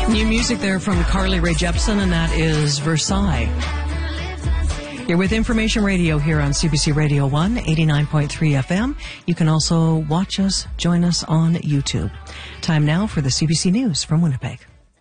New music there from Carly Rae Jepsen, and that is Versailles. You're with Information Radio here on CBC Radio 1, 89.3 FM. You can also watch us, join us on YouTube. Time now for the CBC News from Winnipeg.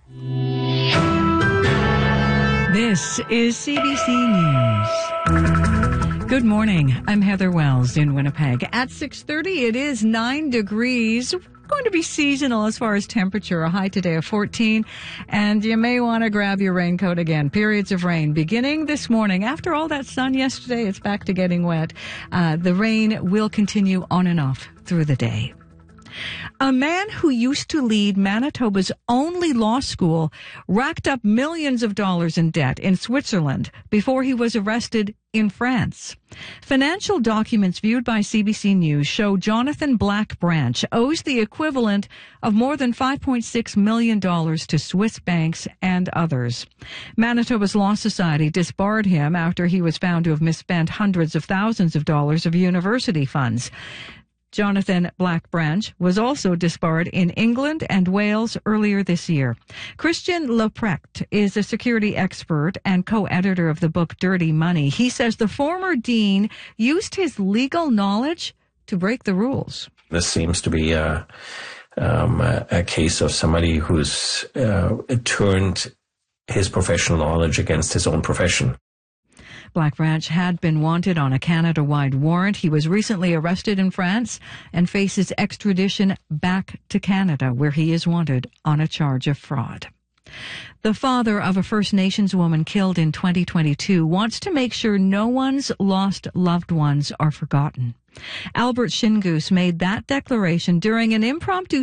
This is CBC News. Good morning. I'm Heather Wells in Winnipeg. At 6:30, it is 9 degrees. Going to be seasonal as far as temperature. A high today of 14, and you may want to grab your raincoat again. Periods of rain beginning this morning. After all that sun yesterday, it's back to getting wet. The rain will continue on and off through the day. A man who used to lead Manitoba's only law school racked up millions of dollars in debt in Switzerland before he was arrested in France. Financial documents viewed by CBC News show Jonathan Black Branch owes the equivalent of more than $5.6 million to Swiss banks and others. Manitoba's Law Society disbarred him after he was found to have misspent hundreds of thousands of dollars of university funds. Jonathan Black Branch was also disbarred in England and Wales earlier this year. Christian Leprecht is a security expert and co-editor of the book Dirty Money. He says the former dean used his legal knowledge to break the rules. This seems to be a case of somebody who's turned his professional knowledge against his own profession. Black Branch had been wanted on a Canada-wide warrant. He was recently arrested in France and faces extradition back to Canada, where he is wanted on a charge of fraud. The father of a First Nations woman killed in 2022 wants to make sure no one's lost loved ones are forgotten. Albert Shingoose made that declaration during an impromptu